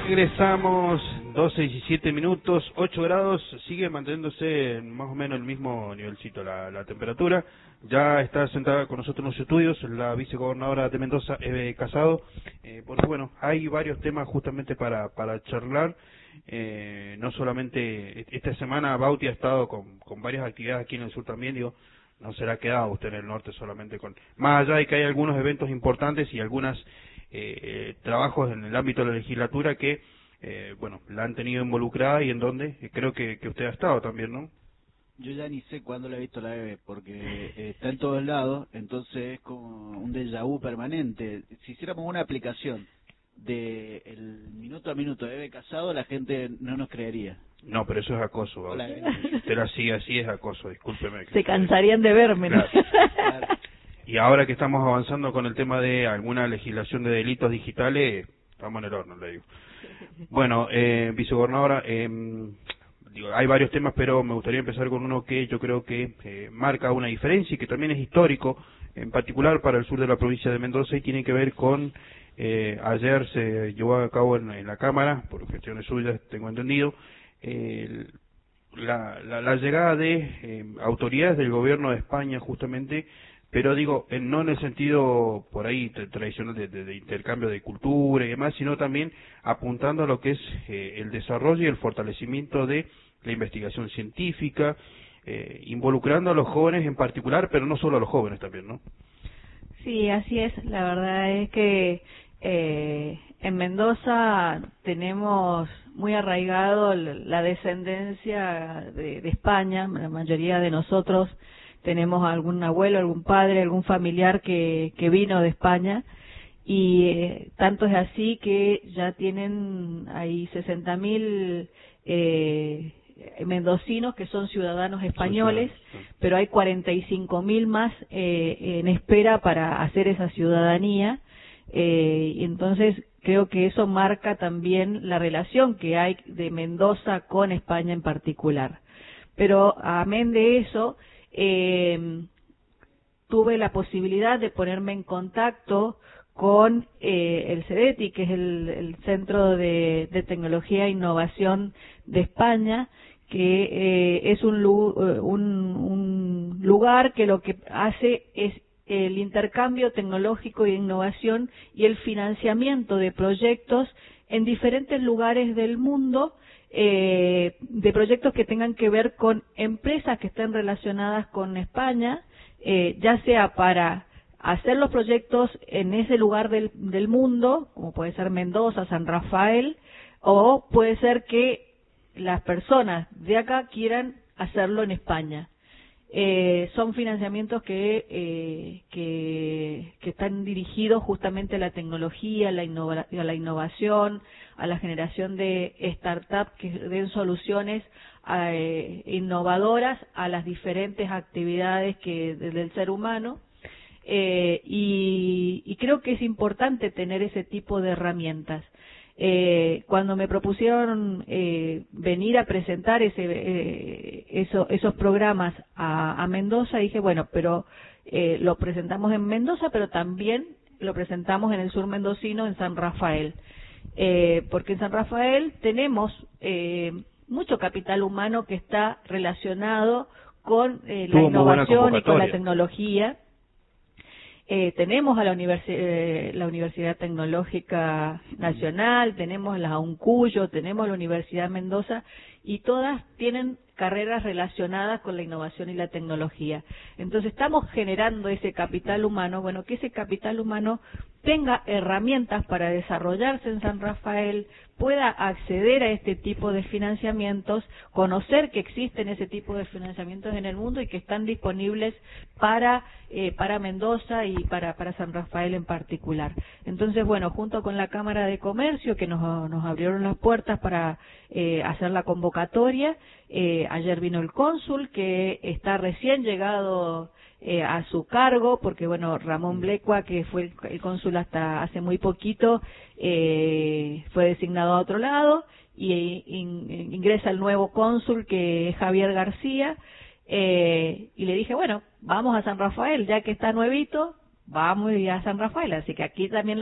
Regresamos, 12:17, 8 grados, sigue manteniéndose más o menos el mismo nivelcito la temperatura. Ya está sentada con nosotros en los estudios la vicegobernadora de Mendoza, Eve Casado, porque bueno, hay varios temas justamente para charlar. No solamente, esta semana Bauti ha estado con varias actividades aquí en el sur también, digo, no se le ha quedado usted en el norte solamente con, más allá de que hay algunos eventos importantes y algunas trabajos en el ámbito de la legislatura que, bueno, la han tenido involucrada y en donde creo que usted ha estado también, ¿no? Yo ya ni sé cuándo la he visto la Eve, porque está en todos lados, entonces es como un déjà vu permanente. Si hiciéramos una aplicación de el minuto a minuto de Eve Casado, la gente no nos creería. No, pero eso es acoso. Hola, Si usted la sigue así es acoso, discúlpeme. Se cansarían de verme, ¿no? Claro. Y ahora que estamos avanzando con el tema de alguna legislación de delitos digitales, estamos en el horno, le digo. Bueno, vicegobernadora, digo, hay varios temas, pero me gustaría empezar con uno que yo creo que marca una diferencia y que también es histórico, en particular para el sur de la provincia de Mendoza, y tiene que ver con, ayer se llevó a cabo en la Cámara, por cuestiones suyas, tengo entendido, la llegada de autoridades del gobierno de España justamente, pero digo, no en el sentido por ahí tradicional de intercambio de cultura y demás, sino también apuntando a lo que es el desarrollo y el fortalecimiento de la investigación científica, involucrando a los jóvenes en particular, pero no solo a los jóvenes también, ¿no? Sí, así es. La verdad es que en Mendoza tenemos muy arraigado la descendencia de España. La mayoría de nosotros tenemos algún abuelo, algún padre, algún familiar que vino de España, y tanto es así que ya tienen ahí 60.000 mendocinos que son ciudadanos españoles, pero hay 45.000 más en espera para hacer esa ciudadanía. Y entonces creo que eso marca también la relación que hay de Mendoza con España en particular. Pero amén de eso, tuve la posibilidad de ponerme en contacto con el CEDETI, que es el Centro de Tecnología e Innovación de España, que es un lugar que lo que hace es el intercambio tecnológico e innovación y el financiamiento de proyectos en diferentes lugares del mundo, de proyectos que tengan que ver con empresas que estén relacionadas con España, ya sea para hacer los proyectos en ese lugar del mundo, como puede ser Mendoza, San Rafael, o puede ser que las personas de acá quieran hacerlo en España. Son financiamientos que están dirigidos justamente a la tecnología, a la innovación, a la generación de startups que den soluciones innovadoras a las diferentes actividades del ser humano. Y creo que es importante tener ese tipo de herramientas. Cuando me propusieron venir a presentar esos programas a Mendoza, dije, bueno, pero lo presentamos en Mendoza, pero también lo presentamos en el sur mendocino, en San Rafael, porque en San Rafael tenemos mucho capital humano que está relacionado con la innovación y con la tecnología. Tenemos a la Universidad Tecnológica Nacional, tenemos la UNCUYO, tenemos la Universidad Mendoza, y todas tienen carreras relacionadas con la innovación y la tecnología. Entonces estamos generando ese capital humano, bueno, que ese capital humano tenga herramientas para desarrollarse en San Rafael, pueda acceder a este tipo de financiamientos, conocer que existen ese tipo de financiamientos en el mundo y que están disponibles para Mendoza y para San Rafael en particular. Entonces, bueno, junto con la Cámara de Comercio, que nos abrieron las puertas para hacer la convocatoria, ayer vino el cónsul, que está recién llegado a su cargo, porque bueno, Ramón Blecua, que fue el cónsul hasta hace muy poquito, fue designado a otro lado, y ingresa el nuevo cónsul, que es Javier García, y le dije, bueno, vamos a San Rafael, ya que está nuevito, vamos a San Rafael, así que aquí también